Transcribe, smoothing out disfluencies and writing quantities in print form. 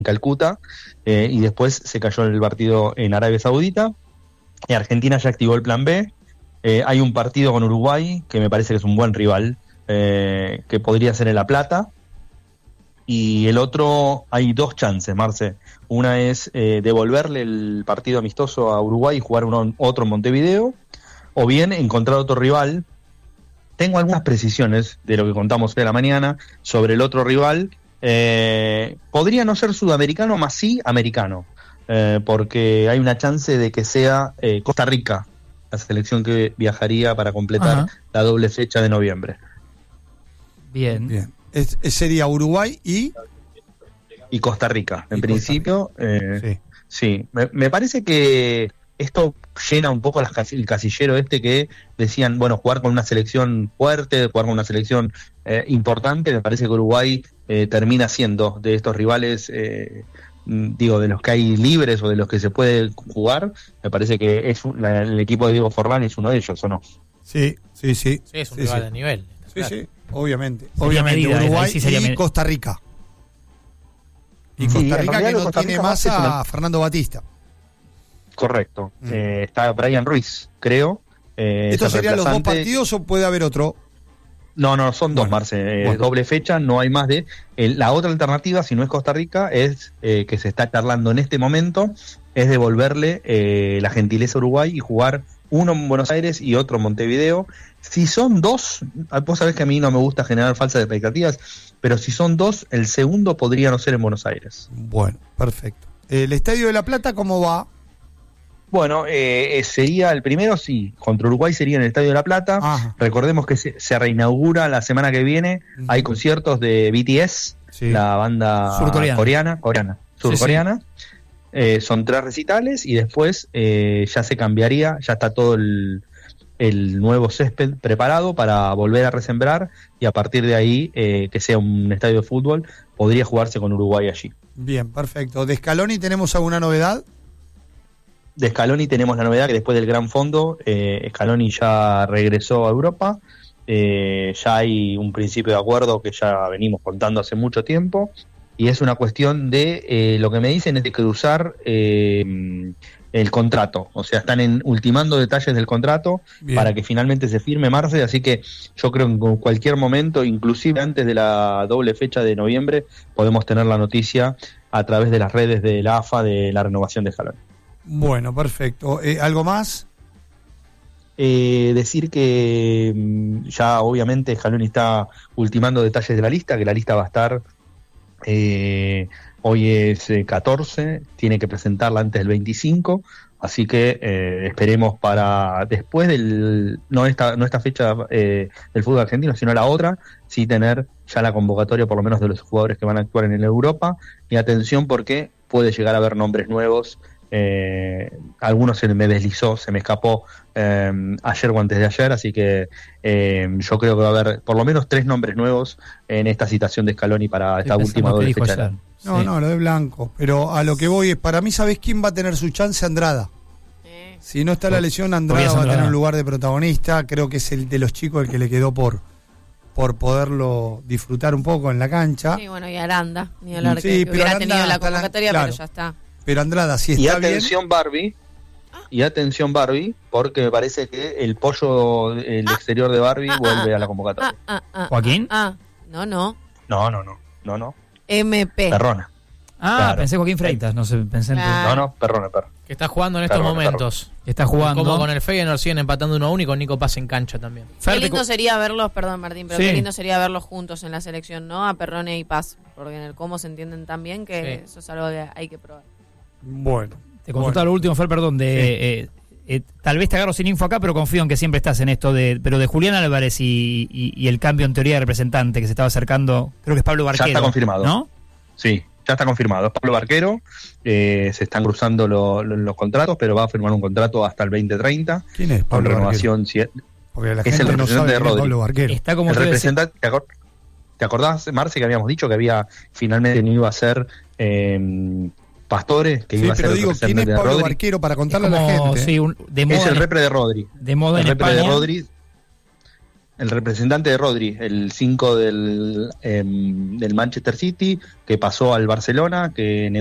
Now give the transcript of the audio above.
Calcuta, y después se cayó el partido en Arabia Saudita, y Argentina ya activó el plan B. Hay un partido con Uruguay, que me parece que es un buen rival, que podría ser en La Plata, y el otro, hay dos chances, Marce. Una es devolverle el partido amistoso a Uruguay y jugar otro en Montevideo, o bien encontrar otro rival. Tengo algunas precisiones de lo que contamos de la mañana sobre el otro rival. Podría no ser sudamericano, más sí americano, porque hay una chance de que sea Costa Rica la selección que viajaría para completar la doble fecha de noviembre. Bien. Sería Uruguay y Costa Rica, en y principio. Sí. Me parece que esto llena un poco el casillero que decían, bueno, jugar con una selección fuerte, jugar con una selección importante. Me parece que Uruguay termina siendo de estos rivales, de los que hay libres o de los que se puede jugar. Me parece que el equipo de Diego Forlán es uno de ellos, ¿o no? Sí. Sí, es un rival de nivel. Sí, obviamente. Medida, Uruguay y Costa Rica. Y Costa Rica que no tiene más a Fernando Batista. Correcto. Está Brian Ruiz, creo. ¿Estos serían los dos partidos o puede haber otro? No, son dos, Marce. Doble fecha, no hay más de... la otra alternativa, si no es Costa Rica, es que se está charlando en este momento, es devolverle la gentileza a Uruguay y jugar uno en Buenos Aires y otro en Montevideo. Si son dos, vos sabés que a mí no me gusta generar falsas expectativas, pero si son dos, el segundo podría no ser en Buenos Aires. Bueno, perfecto. ¿El Estadio de La Plata cómo va? Bueno, sería el primero, sí, contra Uruguay sería en el Estadio de La Plata. Ajá. Recordemos que se reinaugura la semana que viene. Hay conciertos de BTS, la banda surcoreana. Son 3 recitales y después ya se cambiaría, ya está todo el nuevo césped preparado para volver a resembrar, y a partir de ahí, que sea un estadio de fútbol, podría jugarse con Uruguay allí. Bien, perfecto. ¿De Scaloni tenemos alguna novedad? De Scaloni tenemos la novedad que después del Gran Fondo, Scaloni ya regresó a Europa. Ya hay un principio de acuerdo que ya venimos contando hace mucho tiempo, y es una cuestión de, lo que me dicen es de cruzar el contrato, o sea, están ultimando detalles del contrato. Bien. Para que finalmente se firme, Marce, así que yo creo que en cualquier momento, inclusive antes de la doble fecha de noviembre, podemos tener la noticia a través de las redes de la AFA de la renovación de Scaloni. Bueno, perfecto. ¿Algo más? Decir que ya obviamente Scaloni está ultimando detalles de la lista, que la lista va a estar, hoy es 14, tiene que presentarla antes del 25, así que esperemos para después no esta fecha del fútbol argentino, sino la otra, sí tener ya la convocatoria por lo menos de los jugadores que van a actuar en el Europa. Y atención, porque puede llegar a haber nombres nuevos. Algunos se me deslizó, se me escapó ayer o antes de ayer, así que yo creo que va a haber por lo menos 3 nombres nuevos en esta citación de Scaloni para esta última doble fecha. No, lo de Blanco, pero a lo que voy es, para mí, ¿sabés quién va a tener su chance? Andrada. Si no está la lesión, Andrada va a tener un lugar de protagonista. Creo que es el de los chicos el que le quedó por poderlo disfrutar un poco en la cancha. Sí, bueno, y Aranda, ni hablar que hubiera tenido la convocatoria, claro, pero ya está. Pero Andrada sí está bien. Y atención Barbie, porque me parece que el pollo, el exterior de Barbie vuelve a la convocatoria. ¿Joaquín? No. MP. Perrona. Claro. Pensé Joaquín Freitas, no sé, pensé en... No, Perrona. Que está jugando en estos momentos. Está jugando. Como con el Feyenoord siguen empatando 1-1 y con Nico Paz en cancha también. Qué lindo sería verlos, perdón Martín, pero qué lindo sería verlos juntos en la selección, ¿no? A Perrone y Paz, porque en el cómo se entienden tan bien que eso es algo que hay que probar. Bueno. Te consultaba lo último, Fer, perdón, tal vez te agarro sin info acá, pero confío en que siempre estás en esto pero de Julián Álvarez y el cambio en teoría de representante que se estaba acercando, creo que es Pablo Barquero. Ya está confirmado, ¿no? Sí, ya está confirmado, es Pablo Barquero. Se están cruzando los contratos, pero va a firmar un contrato hasta el 2030. ¿Quién es Pablo con renovación? Porque la gente no sabe quién es Pablo Barquero. Está como el representante. ¿Te acordás, Marce, que habíamos dicho que había finalmente no iba a ser Pastore, que iba a ser el representante de Rodri? ¿Quién es Pablo Barquero para contarle a la gente? Sí, de moda es el repre de Rodri. De moda el en repre España. de Rodri. el representante de Rodri, el 5 del Manchester City, que pasó al Barcelona, que